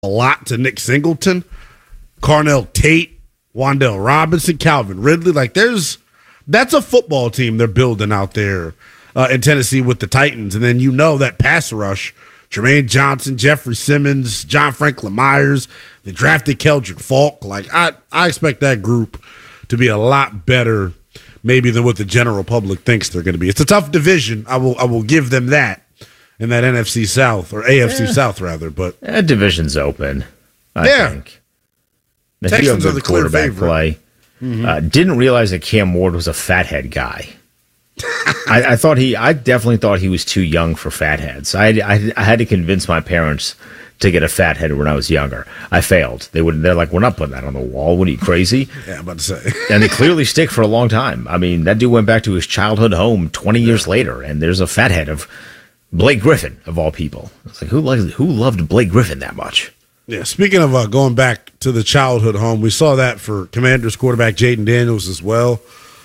a lot to Nick Singleton, Carnell Tate, Wan'Dale Robinson, Calvin Ridley. Like, that's a football team they're building out there in Tennessee with the Titans. And then that pass rush, Jermaine Johnson, Jeffrey Simmons, John Franklin Myers, they drafted Keldrick Falk. Like, I expect that group to be a lot better maybe than what the general public thinks they're going to be. It's a tough division. I will give them that in that NFC South, or AFC South rather. But that division's open, I think. Texans are the clear favorite. Play. Mm-hmm. Didn't realize that Cam Ward was a fathead guy. I definitely thought he was too young for fatheads. I had to convince my parents to get a fathead when I was younger. I failed. They're like, we're not putting that on the wall. What are you, crazy? Yeah, I'm about to say. And they clearly stick for a long time. I mean, that dude went back to his childhood home 20 years later, and there's a fathead of Blake Griffin, of all people. It's like, who loved Blake Griffin that much? Yeah, speaking of going back to the childhood home, we saw that for Commanders quarterback Jaden Daniels as well.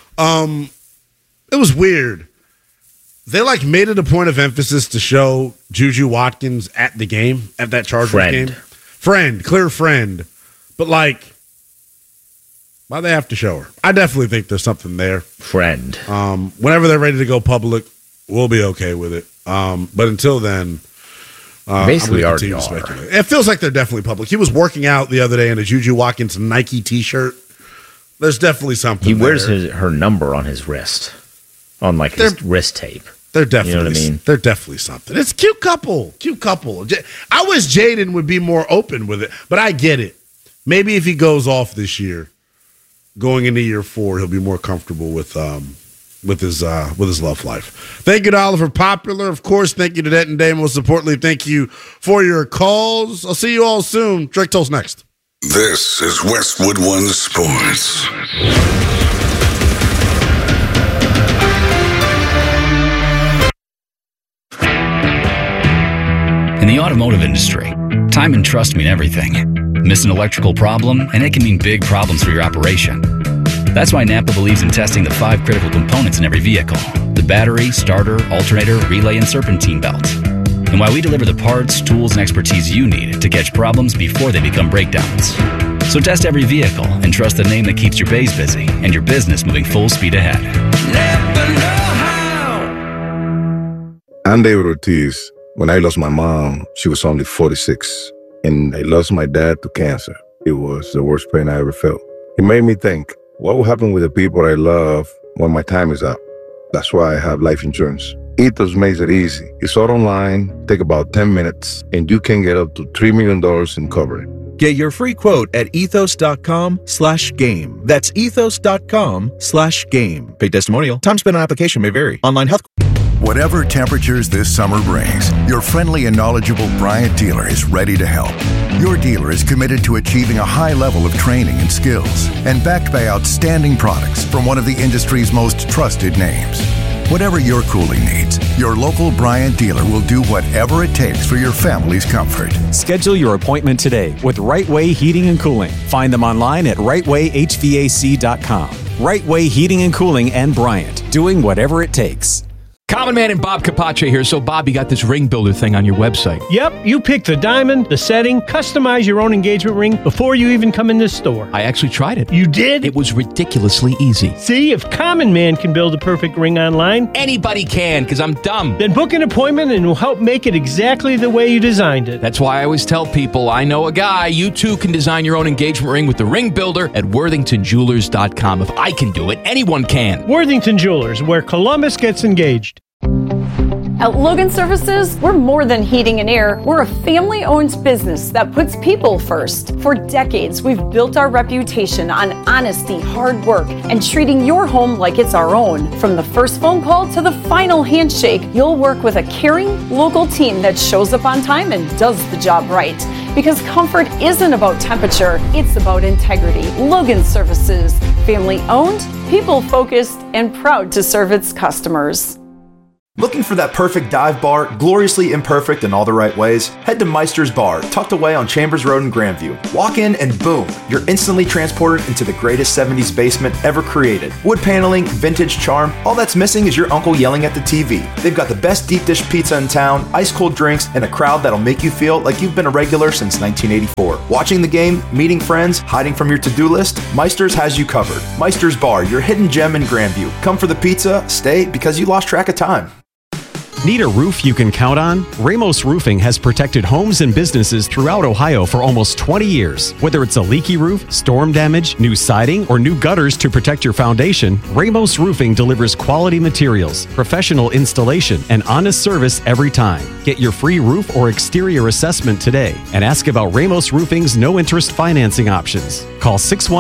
It was weird. They made it a point of emphasis to show Juju Watkins at the game, at that Chargers game. Clear friend. But why they have to show her? I definitely think there's something there. Friend. Whenever they're ready to go public, we'll be okay with it. But until then, basically already are. Speculate. It feels like they're definitely public. He was working out the other day in a Juju Watkins Nike T-shirt. There's definitely something. He wears her number on his wrist, on his wrist tape. They're definitely, you know what I mean? They're definitely something. It's cute couple. I wish Jaden would be more open with it, but I get it. Maybe if he goes off this year, going into year 4, he'll be more comfortable with his love life. Thank you to Oliver Popular, of course. Thank you to Denton Day. Most importantly, thank you for your calls. I'll see you all soon. Drake Toll's next. This is Westwood One Sports. In the automotive industry, time and trust mean everything. Miss an electrical problem, and it can mean big problems for your operation. That's why Napa believes in testing the 5 critical components in every vehicle: the battery, starter, alternator, relay, and serpentine belt. And why we deliver the parts, tools, and expertise you need to catch problems before they become breakdowns. So test every vehicle and trust the name that keeps your bays busy and your business moving full speed ahead. Napa know-how. I'm David Ortiz. When I lost my mom, she was only 46. And I lost my dad to cancer. It was the worst pain I ever felt. It made me think, what will happen with the people I love when my time is up? That's why I have life insurance. Ethos makes it easy. It's all online, take about 10 minutes, and you can get up to $3 million in coverage. Get your free quote at ethos.com/game. That's ethos.com/game. Paid testimonial. Time spent on application may vary. Online health. Whatever temperatures this summer brings, your friendly and knowledgeable Bryant dealer is ready to help. Your dealer is committed to achieving a high level of training and skills and backed by outstanding products from one of the industry's most trusted names. Whatever your cooling needs, your local Bryant dealer will do whatever it takes for your family's comfort. Schedule your appointment today with Right Way Heating and Cooling. Find them online at rightwayhvac.com. Right Way Heating and Cooling and Bryant, doing whatever it takes. Common Man and Bob Capace here. So, Bob, you got this ring builder thing on your website. Yep, you pick the diamond, the setting, customize your own engagement ring before you even come in this store. I actually tried it. You did? It was ridiculously easy. See, if Common Man can build a perfect ring online, anybody can, because I'm dumb. Then book an appointment and we'll help make it exactly the way you designed it. That's why I always tell people, I know a guy. You too can design your own engagement ring with the ring builder at worthingtonjewelers.com. If I can do it, anyone can. Worthington Jewelers, where Columbus gets engaged. At Logan Services, we're more than heating and air. We're a family-owned business that puts people first. For decades, we've built our reputation on honesty, hard work, and treating your home like it's our own. From the first phone call to the final handshake, you'll work with a caring, local team that shows up on time and does the job right. Because comfort isn't about temperature, it's about integrity. Logan Services, family-owned, people-focused, and proud to serve its customers. Looking for that perfect dive bar, gloriously imperfect in all the right ways? Head to Meister's Bar, tucked away on Chambers Road in Grandview. Walk in and boom, you're instantly transported into the greatest 70s basement ever created. Wood paneling, vintage charm, all that's missing is your uncle yelling at the TV. They've got the best deep dish pizza in town, ice cold drinks, and a crowd that'll make you feel like you've been a regular since 1984. Watching the game, meeting friends, hiding from your to-do list, Meister's has you covered. Meister's Bar, your hidden gem in Grandview. Come for the pizza, stay because you lost track of time. Need a roof you can count on? Ramos Roofing has protected homes and businesses throughout Ohio for almost 20 years. Whether it's a leaky roof, storm damage, new siding, or new gutters to protect your foundation, Ramos Roofing delivers quality materials, professional installation, and honest service every time. Get your free roof or exterior assessment today and ask about Ramos Roofing's no-interest financing options. Call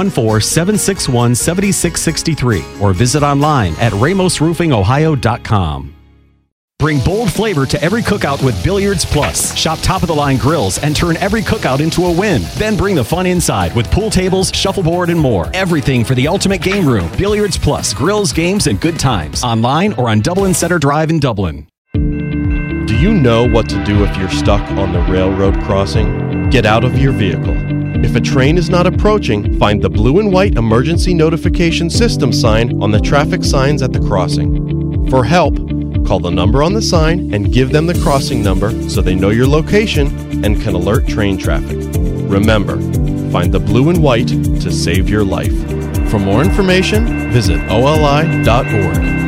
614-761-7663 or visit online at ramosroofingohio.com. Bring bold flavor to every cookout with Billiards Plus. Shop top-of-the-line grills and turn every cookout into a win. Then bring the fun inside with pool tables, shuffleboard, and more. Everything for the ultimate game room. Billiards Plus. Grills, games, and good times. Online or on Dublin Center Drive in Dublin. Do you know what to do if you're stuck on the railroad crossing? Get out of your vehicle. If a train is not approaching, find the blue and white emergency notification system sign on the traffic signs at the crossing. For help, call the number on the sign and give them the crossing number so they know your location and can alert train traffic. Remember, find the blue and white to save your life. For more information, visit oli.org.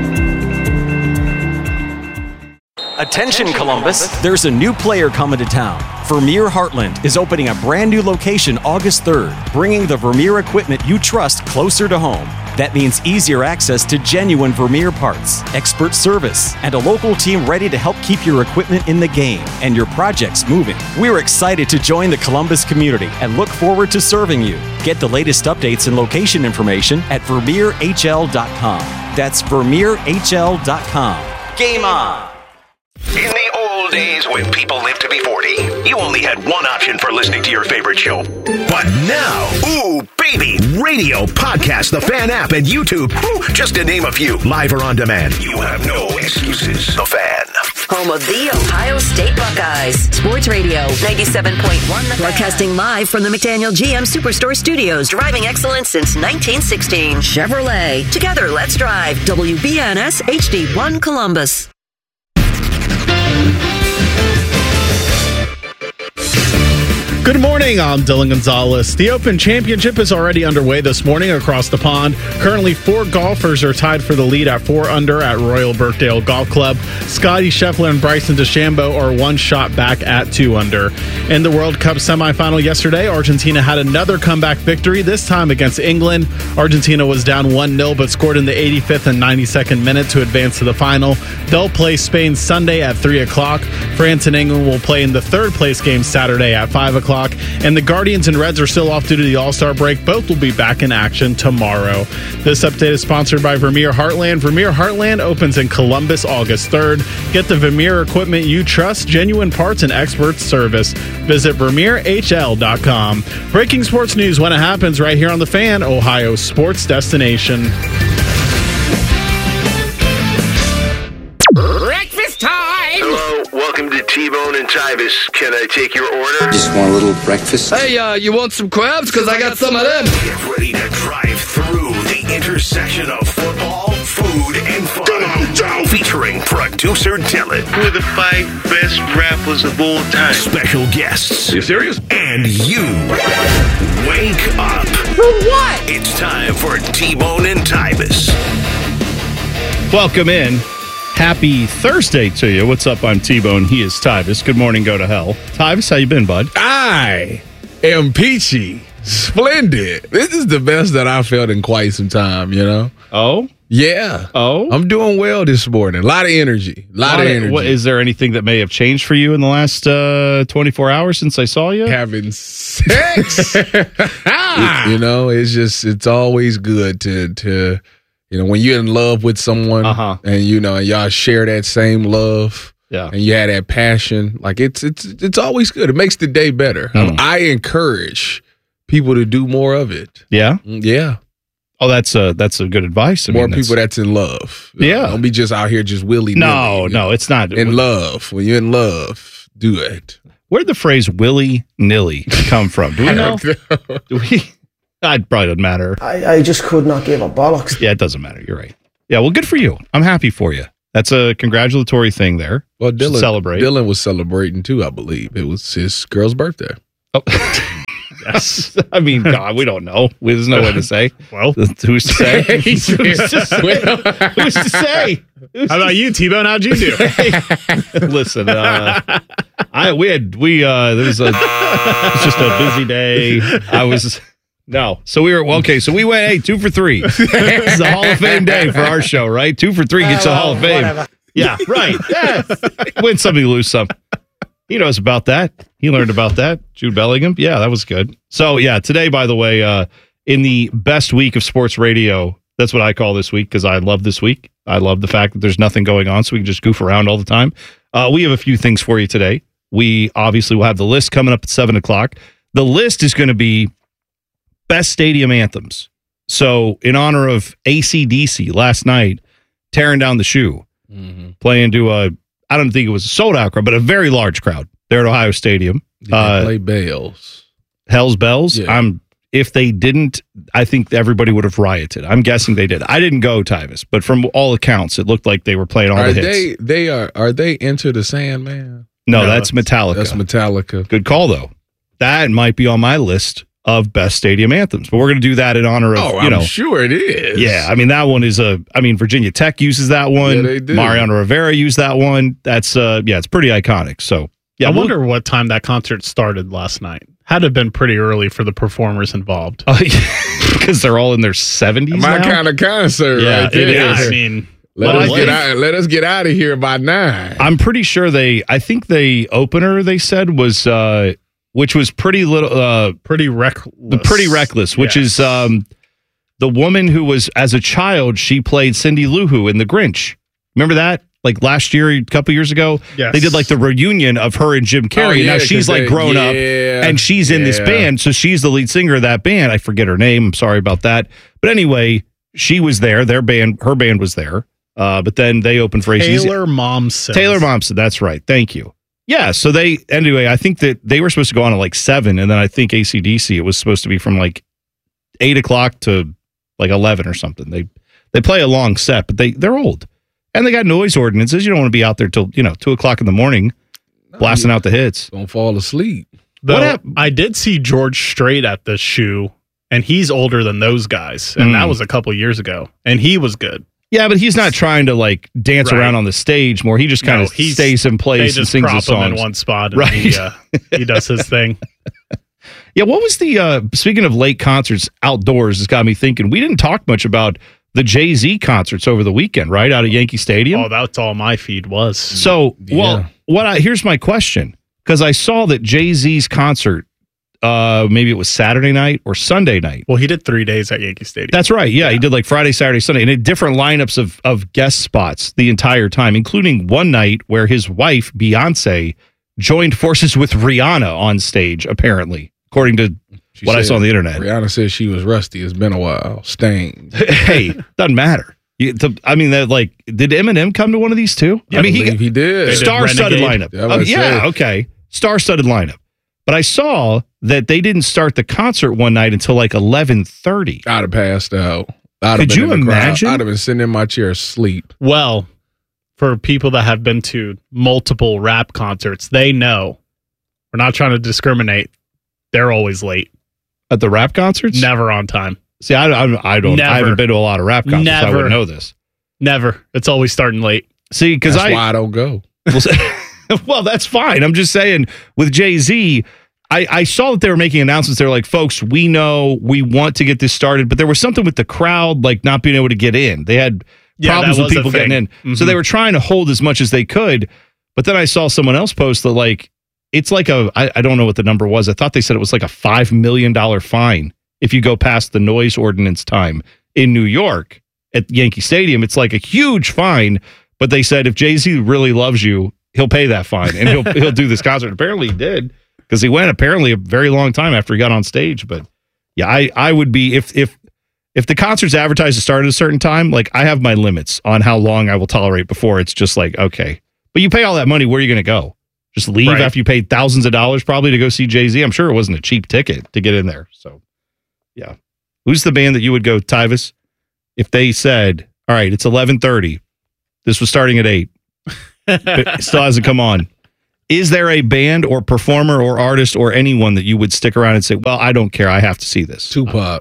Attention Columbus, there's a new player coming to town. Vermeer Heartland is opening a brand new location August 3rd, bringing the Vermeer equipment you trust closer to home. That means easier access to genuine Vermeer parts, expert service, and a local team ready to help keep your equipment in the game and your projects moving. We're excited to join the Columbus community and look forward to serving you. Get the latest updates and location information at VermeerHL.com. That's VermeerHL.com. Game on! In the old days when people lived to be 40, you only had one option for listening to your favorite show. But now, ooh, baby, radio, podcast, the Fan app, and YouTube, just to name a few, live or on demand. You have no excuses. The Fan. Home of the Ohio State Buckeyes. Sports Radio 97.1. Broadcasting live from the McDaniel GM Superstore Studios. Driving excellence since 1916. Chevrolet. Together, let's drive. WBNS HD1 Columbus. Good morning, I'm Dylan Gonzalez. The Open Championship is already underway this morning across the pond. Currently, 4 golfers are tied for the lead at 4 under at Royal Birkdale Golf Club. Scotty Scheffler and Bryson DeChambeau are 1 shot back at 2 under. In the World Cup semifinal yesterday, Argentina had another comeback victory, this time against England. Argentina was down 1-0 but scored in the 85th and 92nd minute to advance to the final. They'll play Spain Sunday at 3 o'clock. France and England will play in the third place game Saturday at 5 o'clock. And the Guardians and Reds are still off due to the All-Star break. Both will be back in action tomorrow. This update is sponsored by Vermeer Heartland. Vermeer Heartland opens in Columbus August 3rd. Get the Vermeer equipment you trust, genuine parts, and expert service. Visit VermeerHL.com. Breaking sports news when it happens right here on The Fan, Ohio sports destination. Breakfast time! Hello, welcome to T-Bone and Tybus. Can I take your order? Just want a little breakfast. Hey, you want some crabs? Because I got some of them. Get ready to drive through the intersection of football, food, and fun. Come on, Joe! Featuring producer Dylan. Who are the 5 best rappers of all time? Special guests. Are you serious? And you. Wake up. For what? It's time for T-Bone and Tybus. Welcome in. Happy Thursday to you. What's up? I'm T-Bone. He is Tybus. Good morning. Go to hell. Tybus, how you been, bud? I am peachy. Splendid. This is the best that I've felt in quite some time, you know? Oh? Yeah. Oh? I'm doing well this morning. A lot of energy. What, is there anything that may have changed for you in the last 24 hours since I saw you? Having sex. It's always good to when you're in love with someone and, and y'all share that same love and you have that passion, like it's always good. It makes the day better. I encourage people to do more of it. Yeah? Yeah. Oh, that's good advice. More people that's in love. Yeah. Don't be just out here just willy-nilly. No, it's not. In love. When you're in love, do it. Where'd the phrase willy-nilly come from? Do we know? It probably doesn't matter. I just could not give a bollocks. Yeah, it doesn't matter. You're right. Yeah, well, good for you. I'm happy for you. That's a congratulatory thing there. Well, Dylan, celebrate. Dylan was celebrating too, I believe. It was his girl's birthday. Oh. Yes. I mean, God, we don't know. There's no way to say. Well, who's to say? Who's to say? How about you, T-Bone? How'd you do? Listen, there was it's just a busy day. So we were okay. So we went 2 for 3. It's the Hall of Fame day for our show, right? 2 for 3 gets the Hall of Fame. Whatever. Yeah, right. Yeah. Win something, lose some. He knows about that. He learned about that. Jude Bellingham. Yeah, that was good. So, yeah, today, by the way, in the best week of sports radio, that's what I call this week because I love this week. I love the fact that there's nothing going on, so we can just goof around all the time. We have a few things for you today. We obviously will have the list coming up at 7 o'clock. The list is going to be best stadium anthems. So, in honor of AC/DC last night, tearing down the shoe, playing to I don't think it was a sold-out crowd, but a very large crowd there at Ohio Stadium. Did they play bells? Hell's Bells? Yeah. If they didn't, I think everybody would have rioted. I'm guessing they did. I didn't go, Tyvis, but from all accounts, it looked like they were playing all the hits. Are they Enter the Sandman? No, that's Metallica. That's Metallica. Good call, though. That might be on my list of best stadium anthems, but we're going to do that in honor of, I'm sure it is. Yeah, I mean, that one is Virginia Tech uses that one. Yeah, they do. Mariano Rivera used that one. That's, it's pretty iconic. So, yeah. I wonder what time that concert started last night. Had to have been pretty early for the performers involved. Because they're all in their 70s My kind of concert right there. It is. I mean, let us get out of here by 9. I'm pretty sure I think the opener they said was, which was pretty reckless. Pretty reckless, which is the woman who was, as a child, she played Cindy Lou Who in The Grinch. Remember that? Like last year, a couple years ago, they did like the reunion of her and Jim Carrey. Now she's like grown up and she's in this band. So she's the lead singer of that band. I forget her name. I'm sorry about that. But anyway, she was there. Her band was there. But then they opened for AC/DC. Taylor Momsen. Taylor Momsen. That's right. Thank you. Yeah. So I think that they were supposed to go on at like 7. And then I think AC/DC, it was supposed to be from like 8 o'clock to like 11 or something. They play a long set, but they're old. And they got noise ordinances. You don't want to be out there till 2 o'clock in the morning blasting out the hits. Don't fall asleep. I did see George Strait at the shoe, and he's older than those guys. And that was a couple years ago. And he was good. Yeah, but he's not trying to like dance around on the stage more. He just kind of stays in place and sings his songs. Him in one spot, and he does his thing. Yeah, what was the speaking of late concerts outdoors? It's got me thinking. We didn't talk much about the Jay-Z concerts over the weekend, right? Out at Yankee Stadium. Oh, that's all my feed was. So, here's my question, because I saw that Jay-Z's concert, maybe it was Saturday night or Sunday night. Well, he did 3 days at Yankee Stadium. That's right. Yeah, he did like Friday, Saturday, Sunday, and had different lineups of guest spots the entire time, including one night where his wife, Beyonce, joined forces with Rihanna on stage, apparently, according to I saw on the internet. Rihanna said she was rusty. It's been a while. Stained. Hey, doesn't matter. Did Eminem come to one of these too? Yeah, I mean, he did. Star-studded lineup. Okay. Star-studded lineup. But I saw that they didn't start the concert one night until like 11:30. I'd have passed out. Could you imagine? I'd have been sitting in my chair asleep. Well, for people that have been to multiple rap concerts, they know. We're not trying to discriminate. They're always late. At the rap concerts? Never on time. See, I haven't been to a lot of rap concerts. Never. So I wouldn't know this. Never. It's always starting late. See, because that's why I don't go. Well, that's fine. I'm just saying with Jay-Z, I saw that they were making announcements. They're like, folks, we know we want to get this started, but there was something with the crowd, like not being able to get in. They had problems with people getting in. Mm-hmm. So they were trying to hold as much as they could. But then I saw someone else post that like, it's like I don't know what the number was. I thought they said it was like a $5 million fine if you go past the noise ordinance time in New York at Yankee Stadium. It's like a huge fine, but they said if Jay-Z really loves you, he'll pay that fine and he'll do this concert. Apparently he did, because he went apparently a very long time after he got on stage. But yeah, I would be if if the concert's advertised to start at a certain time, like I have my limits on how long I will tolerate before it's just like, okay. But you pay all that money, where are you going to go? Just leave after you paid thousands of dollars probably to go see Jay-Z? I'm sure it wasn't a cheap ticket to get in there. So, yeah. Who's the band that you would go, Tyvis, if they said, all right, it's 11:30. This was starting at 8. It still hasn't come on. Is there a band or performer or artist or anyone that you would stick around and say, well, I don't care, I have to see this? Tupac.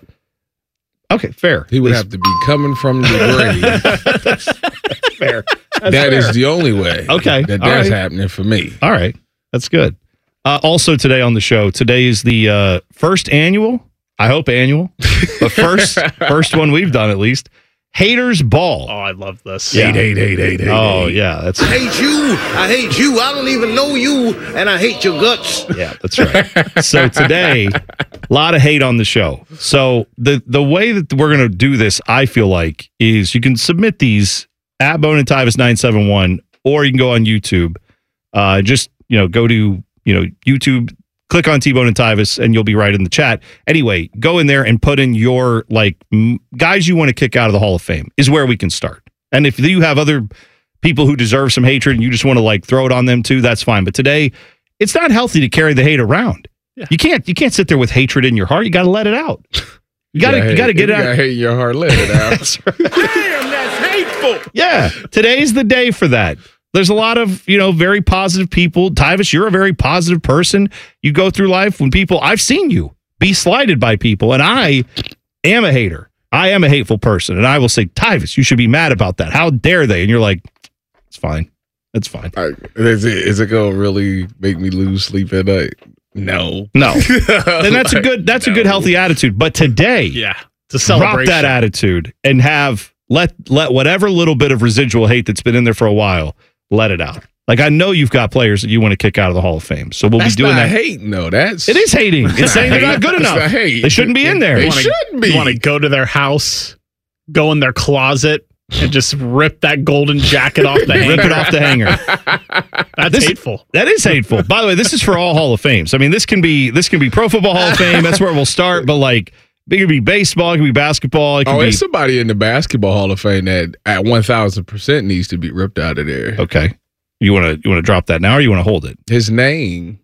Okay, fair. He would have to be coming from the grave. That's fair. That is the only way. Okay. That's happening for me. All right. That's good. Also today on the show, today is the first annual, I hope annual, but first one we've done at least, Haters Ball. Oh, I love this. Yeah. Hate. Oh, yeah. That's I hate you. I hate you. I don't even know you, and I hate your guts. Yeah, that's right. So today, a lot of hate on the show. So the way that we're going to do this, I feel like, is you can submit these at Bone and Tyvis 971, or you can go on YouTube. Just go to YouTube, click on T-Bone and Tyvis, and you'll be right in the chat. Anyway, go in there and put in your guys you want to kick out of the Hall of Fame is where we can start. And if you have other people who deserve some hatred and you just want to throw it on them too, that's fine. But today, it's not healthy to carry the hate around. Yeah. You can't sit there with hatred in your heart. You got to let it out. You got to get it out. You got to hate in your heart, let it out. That's right. Damn, that's hateful. Yeah, today's the day for that. There's a lot of, very positive people. Tyvis, you're a very positive person. You go through life when I've seen you be slighted by people, and I am a hater. I am a hateful person, and I will say, Tyvis, you should be mad about that. How dare they? And you're like, it's fine. It's fine. Is it going to really make me lose sleep at night? No. Then that's a good healthy attitude. But today, it's a celebration. Drop that attitude and let whatever little bit of residual hate that's been in there for a while, let it out. I know you've got players that you want to kick out of the Hall of Fame, so we'll be doing that. That's not hating, though. It is hating. It's saying they're not good enough. They shouldn't be in there. They shouldn't be. You want to go to their house, go in their closet, and just rip that golden jacket off the hanger. Rip it off the hanger. That's hateful. That is hateful. By the way, this is for all Hall of Fames. I mean, this can be Pro Football Hall of Fame. That's where we'll start. But it could be baseball, it could be basketball. There's somebody in the Basketball Hall of Fame that at 1,000% needs to be ripped out of there. Okay. You want to drop that now, or you want to hold it? His name.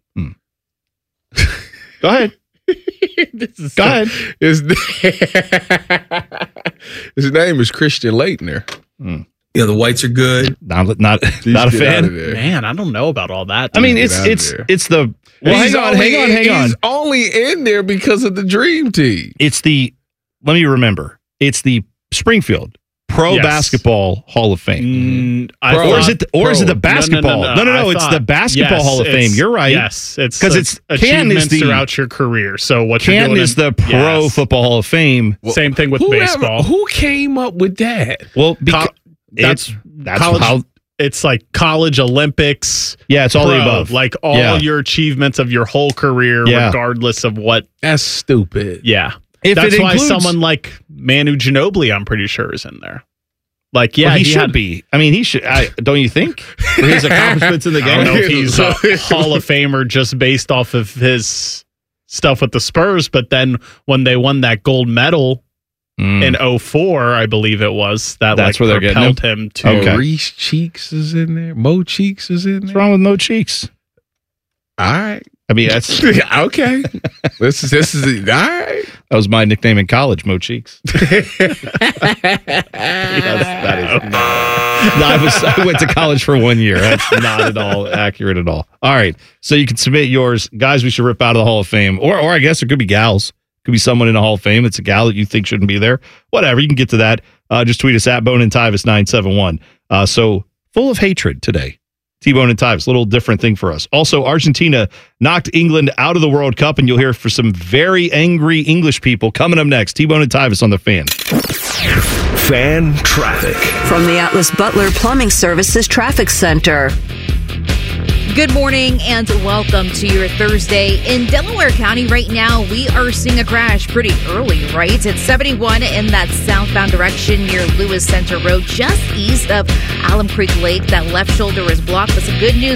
Go ahead. Go ahead. His name is Christian Laettner. Yeah, the whites are good. Not a fan. Man, I don't know about all that. I mean, it's the. Well, hang on. He's only in there because of the Dream Team. Let me remember. It's the Springfield Pro Basketball Hall of Fame. Is it the basketball? No. It's the Basketball Hall of Fame. You're right. Yes, it's because it's achievements throughout your career. So what you're doing is the Pro Football Hall of Fame. Same thing with baseball. Who came up with that? Well, that's college, how. It's like college, Olympics. Yeah, it's all the above. All your achievements of your whole career, regardless of what. That's stupid. Yeah. That's why someone like Manu Ginobili, I'm pretty sure, is in there. He should be. I mean, he should. Don't you think? For his accomplishments in the game. I don't know if he's a Hall of Famer just based off of his stuff with the Spurs, but then when they won that gold medal in 2004, I believe it was, that's where they're propelled him to. Maurice Cheeks is in there. Mo Cheeks is in there. What's wrong with Mo Cheeks? All right. I mean, that's okay. This is all right. That was my nickname in college, Mo Cheeks. I went to college for 1 year. That's not at all accurate at all. All right, so you can submit yours, guys. We should rip out of the Hall of Fame, or I guess it could be gals. Could be someone in the Hall of Fame. It's a gal that you think shouldn't be there. Whatever, you can get to that. Just tweet us at Bone and Tyvis 971. So full of hatred today. T-Bone and Tyvis, little different thing for us. Also, Argentina knocked England out of the World Cup, and you'll hear from some very angry English people coming up next. T-Bone and Tyvis on the Fan. Fan traffic. From the Atlas Butler Plumbing Services Traffic Center. Good morning and welcome to your Thursday. In Delaware County right now, we are seeing a crash pretty early, right? It's 71 in that southbound direction near Lewis Center Road, just east of Alum Creek Lake. That left shoulder is blocked, but some good news.